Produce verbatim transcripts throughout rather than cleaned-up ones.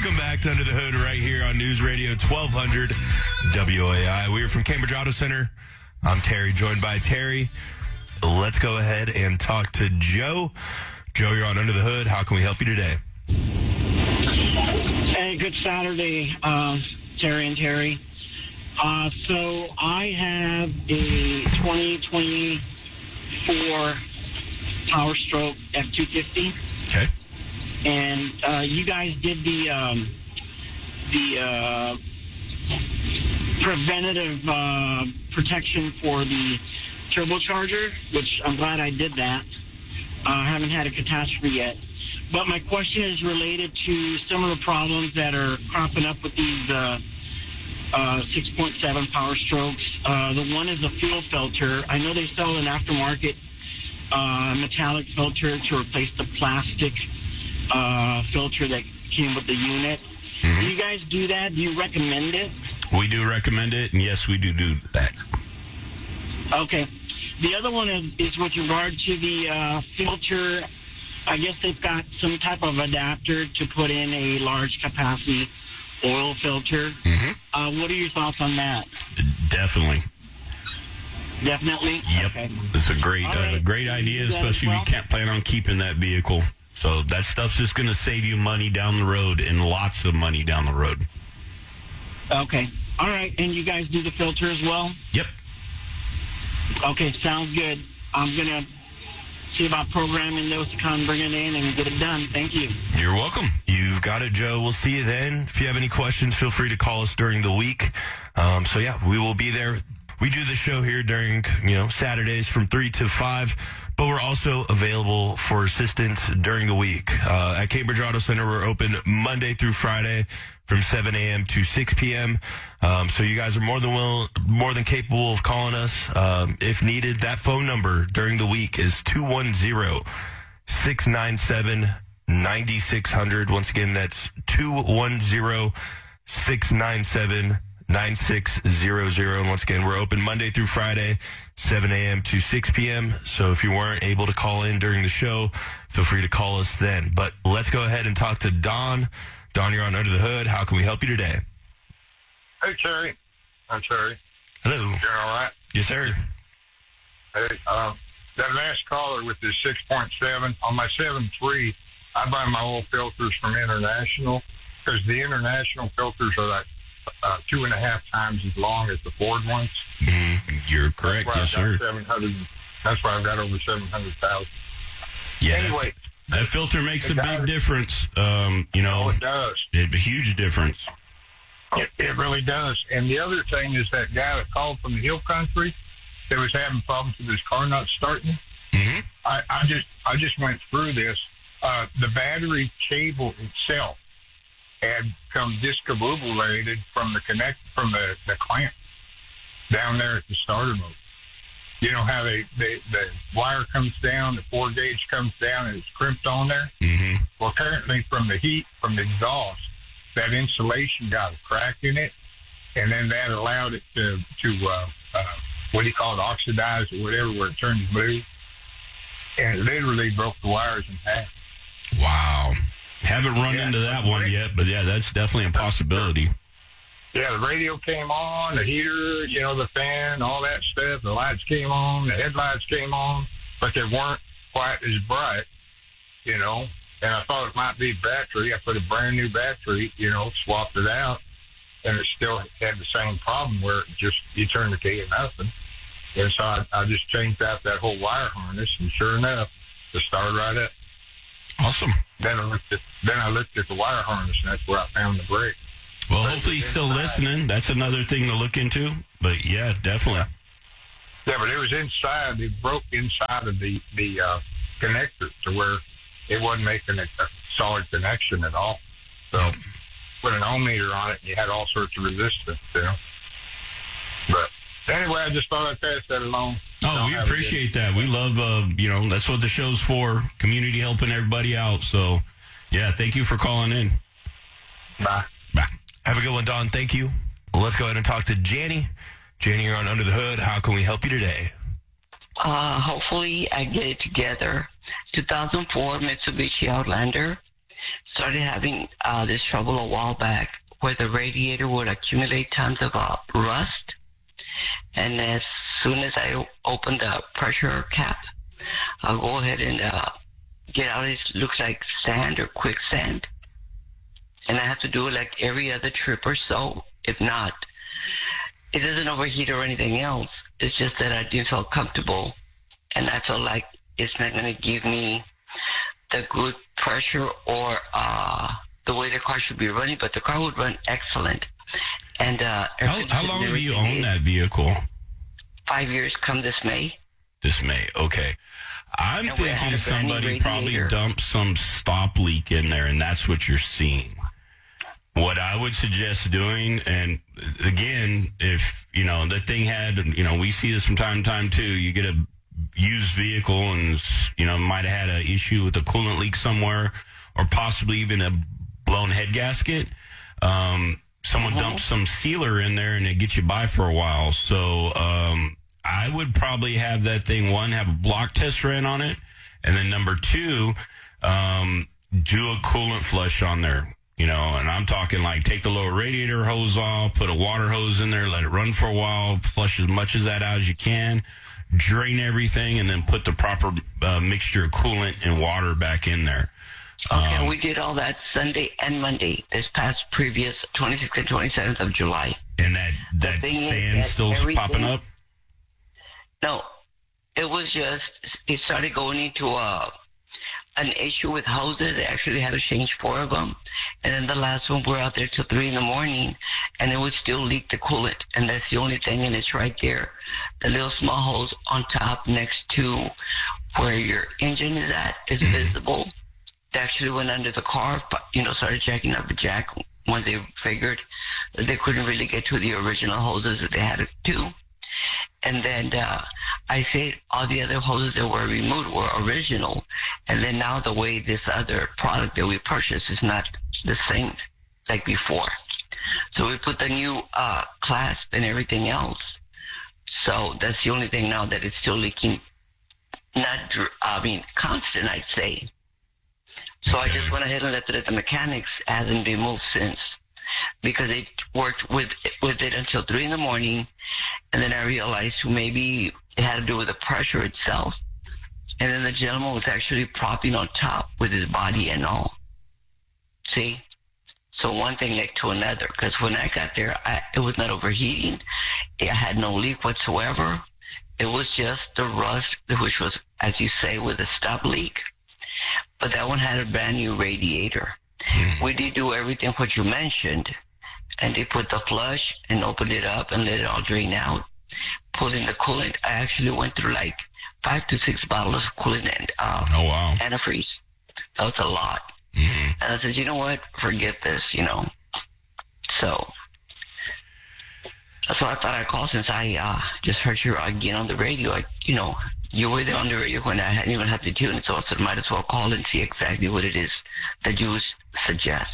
Welcome back to Under the Hood right here on News Radio twelve hundred W A I. We are from Cambridge Auto Center. I'm Terry, joined by Terry. Let's go ahead and talk to Joe. Joe, you're on Under the Hood. How can we help you today? Hey, good Saturday, uh, Terry and Terry. Uh, so I have a twenty twenty-four Power Stroke F two fifty. Okay. And uh, you guys did the um, the uh, preventative uh, protection for the turbocharger, which I'm glad I did that. Uh, I haven't had a catastrophe yet. But my question is related to some of the problems that are cropping up with these uh, uh, six point seven Power Strokes. Uh, the one is the fuel filter. I know they sell an aftermarket uh, metallic filter to replace the plastic uh, filter that came with the unit. Mm-hmm. Do you guys do that? Do you recommend it? We do recommend it, and yes, we do do that. Okay. The other one is, is with regard to the uh, filter. I guess they've got some type of adapter to put in a large capacity oil filter. Mm-hmm. Uh, what are your thoughts on that? Definitely. Definitely? Yep. Okay. It's a great, uh, right. great idea, especially well? if you can't plan on keeping that vehicle. So that stuff's just going to save you money down the road, and lots of money down the road. Okay. All right. And you guys do the filter as well? Yep. Okay, sounds good. I'm going to see about programming those to come, bring it in, and get it done. Thank you. You're welcome. You've got it, Joe. We'll see you then. If you have any questions, feel free to call us during the week. Um, so, yeah, we will be there. We do the show here during, you know, Saturdays from three to five, but we're also available for assistance during the week. Uh, at Cambridge Auto Center, we're open Monday through Friday from seven a.m. to six p.m. Um, so you guys are more than will, more than capable of calling us um, if needed. That phone number during the week is two one zero, six nine seven, nine six zero zero. Once again, that's two one zero, six nine seven, nine six zero zero. And once again, we're open Monday through Friday, seven a.m. to six p.m. So if you weren't able to call in during the show, feel free to call us then. But let's go ahead and talk to Don. Don, you're on Under the Hood. How can we help you today? Hey, Terry. I'm Terry. Hello. Doing all right? Yes, sir. Hey, uh, that last caller with the six point seven, on my seven three, I buy my oil filters from International because the International filters are like uh, two and a half times as long as the Ford ones. Mm, you're correct, yes, sir. seven hundred, that's why I've got over seven hundred thousand. Yeah, anyway. That filter makes a big difference. Um, you know, oh, it does. It's a huge difference. It, it really does. And the other thing is that guy that called from the hill country that was having problems with his car not starting. Mm-hmm. I, I just I just went through this. Uh, the battery cable itself had come discombobulated from the connect from the, the clamp down there at the starter mode. You know how they, they the wire comes down, the four gauge comes down, and it's crimped on there? Mm-hmm. Well, apparently from the heat, from the exhaust, that insulation got a crack in it, and then that allowed it to, to uh, uh, what do you call it, oxidize or whatever, where it turns blue. And it literally broke the wires in half. Wow. Haven't run yeah, into that one yet, but yeah, that's definitely a possibility. Yeah, the radio came on, the heater, you know, the fan, all that stuff. The lights came on, the headlights came on, but they weren't quite as bright, you know. And I thought it might be battery. I put a brand new battery, you know, swapped it out, and it still had the same problem where it just, you turn the key and nothing. And so I, I just changed out that whole wire harness, and sure enough, it started right up. Awesome. Then I looked at, then I looked at the wire harness, and that's where I found the break. Well, hopefully he's still listening. That's another thing to look into. But, yeah, definitely. Yeah, but it was inside. It broke inside of the, the uh, connector to where it wasn't making a, a solid connection at all. So put an ohm meter on it, and you had all sorts of resistance, you know. But anyway, I just thought I'd pass that along. Oh, we appreciate that. We love, uh, you know, that's what the show's for, community helping everybody out. So, yeah, thank you for calling in. Bye. Bye. Have a good one, Don. Thank you. Well, let's go ahead and talk to Janny. Janny, you're on Under the Hood. How can we help you today? Uh, hopefully I get it together. two thousand four Mitsubishi Outlander, started having uh, this trouble a while back where the radiator would accumulate tons of uh, rust. And as soon as I open the pressure cap, I'll go ahead and uh, get out. It looks like sand or quicksand. And I have to do it like every other trip or so. If not, it doesn't overheat or anything else. It's just that I didn't feel comfortable. And I felt like it's not going to give me the good pressure or uh, the way the car should be running. But the car would run excellent. And uh, how, how long have you owned that vehicle? Five years come this May. This May, okay. I'm And we had thinking a somebody brand new probably radiator. dumped some stop leak in there, and that's what you're seeing. What I would suggest doing, and again, if, you know, that thing had, you know, we see this from time to time too, you get a used vehicle and, you know, might have had an issue with a coolant leak somewhere, or possibly even a blown head gasket. Um, someone Mm-hmm. dumps some sealer in there and it gets you by for a while. So, um, I would probably have that thing, one, have a block test ran on it. And then number two, um, do a coolant flush on there, you know, and I'm talking like take the lower radiator hose off, put a water hose in there, let it run for a while, flush as much of that out as you can, drain everything, and then put the proper uh, mixture of coolant and water back in there. Okay, Um, we did all that Sunday and Monday, this past previous twenty-sixth and twenty-seventh of July. And that, that thing is sand that still everything- popping up? No, it was just, it started going into a, an issue with hoses. They actually had to change four of them. And then the last one, we're out there till three in the morning, and it would still leak the coolant. And that's the only thing, and it's right there. The little small hose on top next to where your engine is at is visible. They actually went under the car, but, you know, started jacking up the jack when they figured that they couldn't really get to the original hoses that they had to do. And then uh, I said all the other hoses that were removed were original. And then now the way this other product that we purchased is not the same like before. So we put the new uh, clasp and everything else. So that's the only thing now that it's still leaking. Not, dr- I mean, constant, I'd say. So I just went ahead and left it at the mechanics. Hasn't been moved since, because it worked with with it until three in the morning, and then I realized maybe it had to do with the pressure itself. And then the gentleman was actually propping on top with his body and all. See? So one thing led to another, because when I got there, I, it was not overheating. I had no leak whatsoever. It was just the rust, which was, as you say, with a stop leak. But that one had a brand new radiator. We did do everything what you mentioned, and they put the flush and opened it up and let it all drain out. Put in the coolant. I actually went through like five to six bottles of coolant and uh, Oh, wow. antifreeze. That was a lot. Mm-hmm. And I said, you know what? Forget this, you know. So that's why I thought I'd call, since I uh, just heard you again on the radio. I, you know, you were there on the radio when I hadn't even had to tune it, so I said, might as well call and see exactly what it is that you suggest.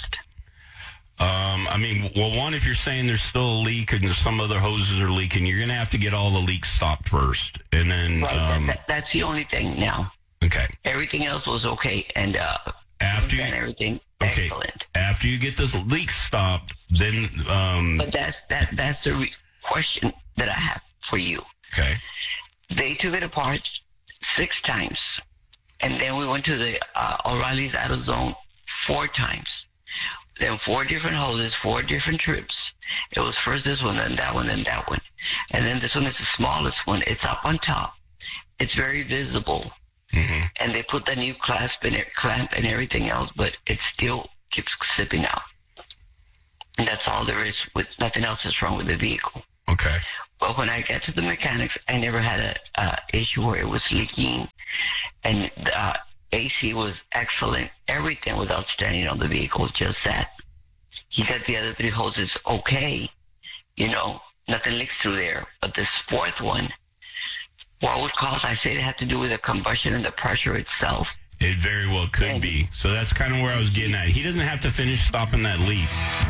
Um, I mean, well, one, if you're saying there's still a leak and some other hoses are leaking, you're going to have to get all the leaks stopped first. And then, Right, um, that, that, that's the only thing now. okay. Everything else was okay, and uh, After you, and everything okay. excellent. After you get this leak stopped, then, um, But that's that that's the re- question that I have for you. okay. They took it apart six times, and then we went to the uh, O'Reilly's AutoZone four times. Then four different hoses, four different trips. It was first this one, then that one, then that one. And then this one is the smallest one. It's up on top. It's very visible. Mm-hmm. And they put the new clasp and it, clamp and everything else, but it still keeps slipping out. And that's all there is. With nothing else is wrong with the vehicle. Okay. But when I got to the mechanics, I never had a uh, issue where it was leaking, and the uh, A C was excellent. Everything was outstanding on the vehicle. Just that he got the other three hoses okay, you know, nothing leaks through there. But this fourth one, what would cause? I say it had to do with the combustion and the pressure itself. It very well could And- be. So that's kind of where I was getting at. He doesn't have to finish stopping that leak.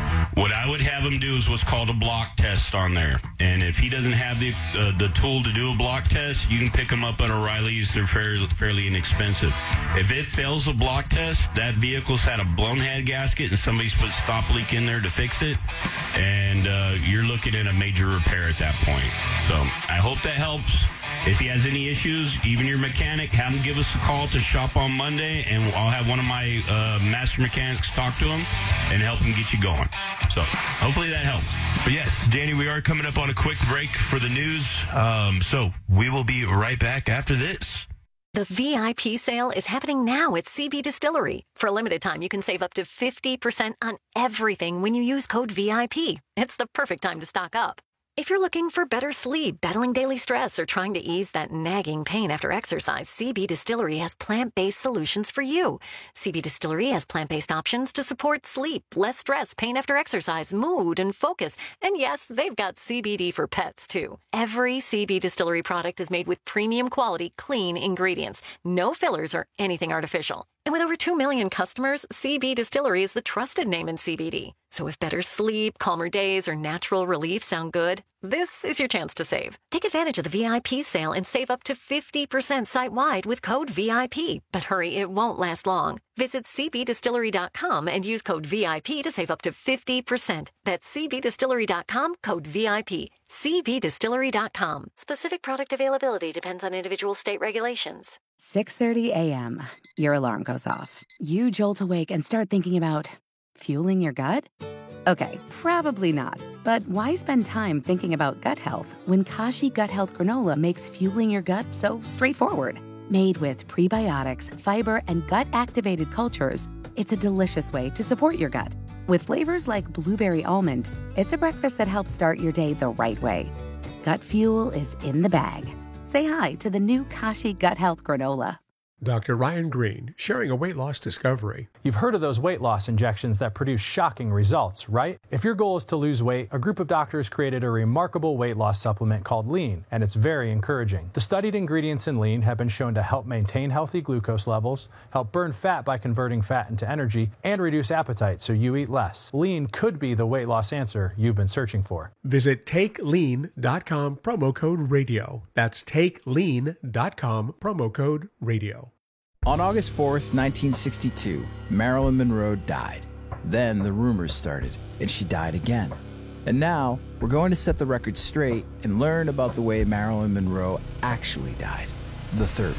What I would have him do is what's called a block test on there. And if he doesn't have the uh, the tool to do a block test, you can pick them up at O'Reilly's. They're fairly, fairly inexpensive. If it fails a block test, that vehicle's had a blown head gasket and somebody's put stop leak in there to fix it. And uh, you're looking at a major repair at that point. So I hope that helps. If he has any issues, even your mechanic, have him give us a call to shop on Monday, and I'll have one of my uh, master mechanics talk to him and help him get you going. So hopefully that helps. But yes, Danny, we are coming up on a quick break for the news. Um, so we will be right back after this. The V I P sale is happening now at C B Distillery. For a limited time, you can save up to fifty percent on everything when you use code V I P. It's the perfect time to stock up. If you're looking for better sleep, battling daily stress, or trying to ease that nagging pain after exercise, C B Distillery has plant-based solutions for you. C B Distillery has plant-based options to support sleep, less stress, pain after exercise, mood, and focus. And yes, they've got C B D for pets, too. Every C B Distillery product is made with premium quality, clean ingredients. No fillers or anything artificial. And with over two million customers, C B Distillery is the trusted name in C B D. So if better sleep, calmer days, or natural relief sound good, this is your chance to save. Take advantage of the V I P sale and save up to fifty percent site-wide with code V I P. But hurry, it won't last long. Visit c b distillery dot com and use code V I P to save up to fifty percent. That's c b distillery dot com, code V I P. c b distillery dot com. Specific product availability depends on individual state regulations. six thirty a.m. Your alarm goes off. You jolt awake and start thinking about fueling your gut? Okay, probably not. But why spend time thinking about gut health when Kashi Gut Health Granola makes fueling your gut so straightforward? Made with prebiotics, fiber, and gut-activated cultures, it's a delicious way to support your gut. With flavors like blueberry almond, it's a breakfast that helps start your day the right way. Gut fuel is in the bag. Say hi to the new Kashi Gut Health Granola. Doctor Ryan Green, sharing a weight loss discovery. You've heard of those weight loss injections that produce shocking results, right? If your goal is to lose weight, a group of doctors created a remarkable weight loss supplement called Lean, and it's very encouraging. The studied ingredients in Lean have been shown to help maintain healthy glucose levels, help burn fat by converting fat into energy, and reduce appetite so you eat less. Lean could be the weight loss answer you've been searching for. Visit take lean dot com, promo code radio. That's take lean dot com, promo code radio. On August fourth, nineteen sixty-two, Marilyn Monroe died. Then the rumors started, and she died again. And now, we're going to set the record straight and learn about the way Marilyn Monroe actually died, the third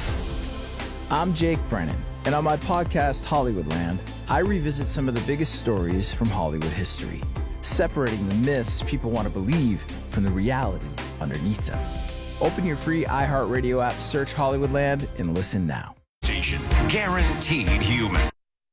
way. I'm Jake Brennan, and on my podcast, Hollywoodland, I revisit some of the biggest stories from Hollywood history, separating the myths people want to believe from the reality underneath them. Open your free iHeartRadio app, search Hollywoodland, and listen now. Guaranteed human.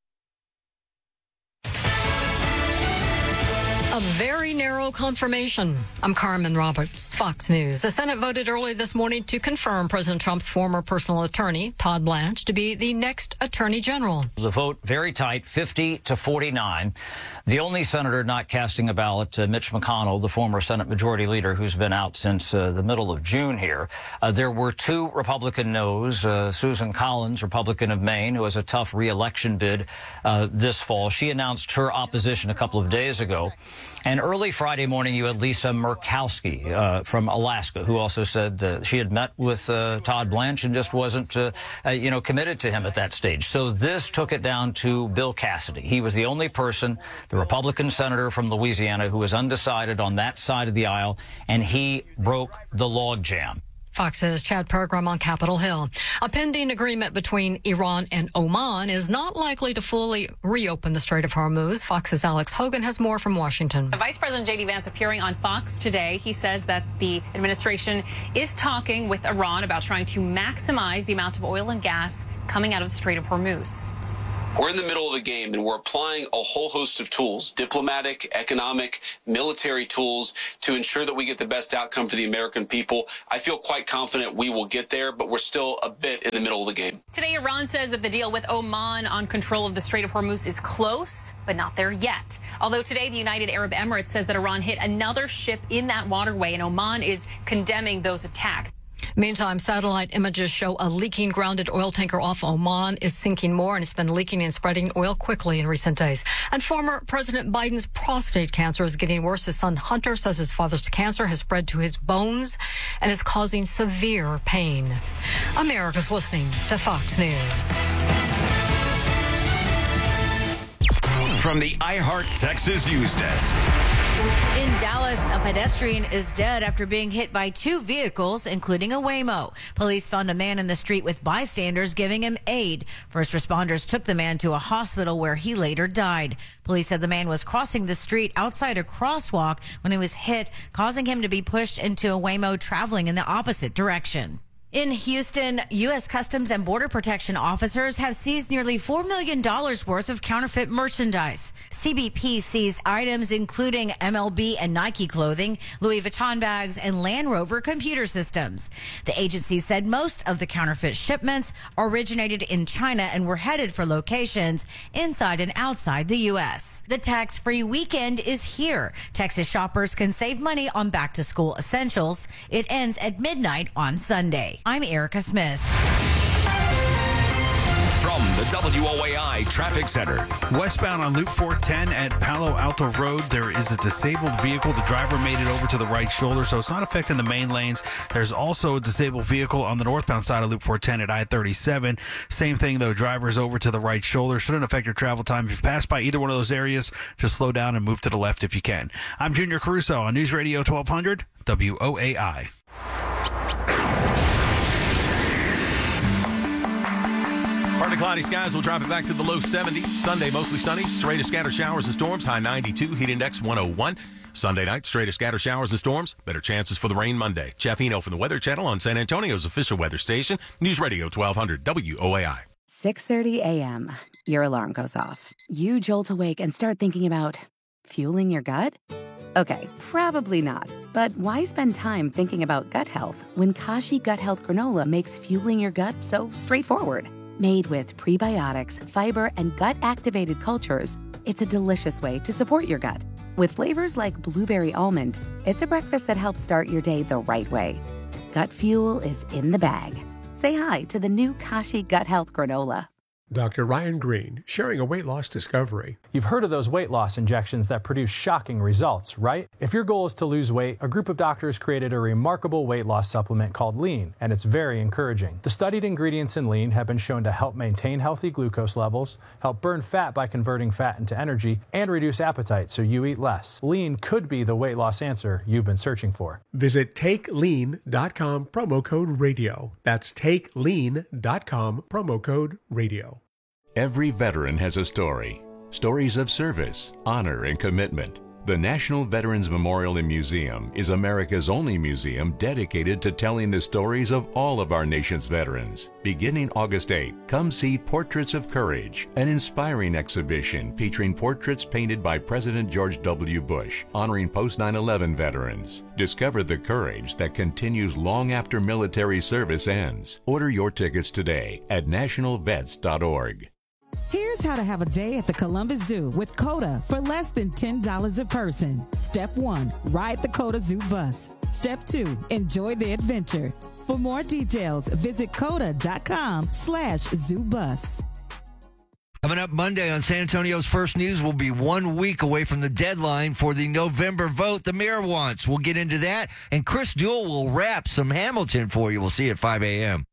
A very narrow confirmation. I'm Carmen Roberts, Fox News. The Senate voted early this morning to confirm President Trump's former personal attorney, Todd Blanche, to be the next attorney general. The vote very tight, fifty to forty-nine. The only senator not casting a ballot, uh, Mitch McConnell, the former Senate Majority Leader who's been out since uh, the middle of June here. Uh, there were two Republican no's. Uh, Susan Collins, Republican of Maine, who has a tough re-election bid uh, this fall. She announced her opposition a couple of days ago. And early Friday morning, you had Lisa Murkowski uh, from Alaska, who also said uh, she had met with uh, Todd Blanche and just wasn't, uh, uh, you know, committed to him at that stage. So this took it down to Bill Cassidy. He was the only person, the Republican senator from Louisiana, who was undecided on that side of the aisle, and he broke the logjam. Fox's Chad Pergram on Capitol Hill. A pending agreement between Iran and Oman is not likely to fully reopen the Strait of Hormuz. Fox's Alex Hogan has more from Washington. Vice President J D Vance appearing on Fox today. He says that the administration is talking with Iran about trying to maximize the amount of oil and gas coming out of the Strait of Hormuz. We're in the middle of the game, and we're applying a whole host of tools, diplomatic, economic, military tools, to ensure that we get the best outcome for the American people. I feel quite confident we will get there, but we're still a bit in the middle of the game. Today, Iran says that the deal with Oman on control of the Strait of Hormuz is close, but not there yet. Although today, the United Arab Emirates says that Iran hit another ship in that waterway, and Oman is condemning those attacks. Meantime, satellite images show a leaking grounded oil tanker off Oman is sinking more, and it's been leaking and spreading oil quickly in recent days. And former President Biden's prostate cancer is getting worse. His son Hunter says his father's cancer has spread to his bones and is causing severe pain. America's listening to Fox News. From the iHeart Texas News Desk. In Dallas, a pedestrian is dead after being hit by two vehicles, including a Waymo. Police found a man in the street with bystanders giving him aid. First responders took the man to a hospital where he later died. Police said the man was crossing the street outside a crosswalk when he was hit, causing him to be pushed into a Waymo traveling in the opposite direction. In Houston, U S Customs and Border Protection officers have seized nearly four million dollars worth of counterfeit merchandise. C B P seized items including M L B and Nike clothing, Louis Vuitton bags, and Land Rover computer systems. The agency said most of the counterfeit shipments originated in China and were headed for locations inside and outside the U S. The tax-free weekend is here. Texas shoppers can save money on back-to-school essentials. It ends at midnight on Sunday. I'm Erica Smith. From the W O A I Traffic Center. Westbound on Loop four ten at Palo Alto Road, there is a disabled vehicle. The driver made it over to the right shoulder, so it's not affecting the main lanes. There's also a disabled vehicle on the northbound side of Loop four ten at I thirty-seven. Same thing, though. Driver's over to the right shoulder. Shouldn't affect your travel time. If you've passed by either one of those areas, just slow down and move to the left if you can. I'm Junior Caruso on News Radio twelve hundred W O A I. Partly cloudy skies will drop it back to the low seventies. Sunday, mostly sunny. Straight to scattered showers and storms. High ninety-two. Heat index one oh one. Sunday night, straight to scattered showers and storms. Better chances for the rain Monday. Jeff Eno from the Weather Channel on San Antonio's official weather station. News Radio twelve hundred W O A I. six thirty a.m. Your alarm goes off. You jolt awake and start thinking about fueling your gut? Okay, probably not. But why spend time thinking about gut health when Kashi Gut Health Granola makes fueling your gut so straightforward? Made with prebiotics, fiber, and gut-activated cultures, it's a delicious way to support your gut. With flavors like blueberry almond, it's a breakfast that helps start your day the right way. Gut fuel is in the bag. Say hi to the new Kashi Gut Health Granola. Doctor Ryan Green, sharing a weight loss discovery. You've heard of those weight loss injections that produce shocking results, right? If your goal is to lose weight, a group of doctors created a remarkable weight loss supplement called Lean, and it's very encouraging. The studied ingredients in Lean have been shown to help maintain healthy glucose levels, help burn fat by converting fat into energy, and reduce appetite so you eat less. Lean could be the weight loss answer you've been searching for. Visit take lean dot com, promo code radio. That's take lean dot com, promo code radio. Every veteran has a story. Stories of service, honor, and commitment. The National Veterans Memorial and Museum is America's only museum dedicated to telling the stories of all of our nation's veterans. Beginning August eighth, come see Portraits of Courage, an inspiring exhibition featuring portraits painted by President George W. Bush, honoring post nine eleven veterans. Discover the courage that continues long after military service ends. Order your tickets today at national vets dot org. Here's how to have a day at the Columbus Zoo with COTA for less than ten dollars a person. Step one, ride the COTA Zoo bus. Step two, enjoy the adventure. For more details, visit COTA.com slash zoo bus. Coming up Monday on San Antonio's First News, we'll be one week away from the deadline for the November vote the mayor wants. We'll get into that, and Chris Duell will wrap some Hamilton for you. We'll see you at five a.m.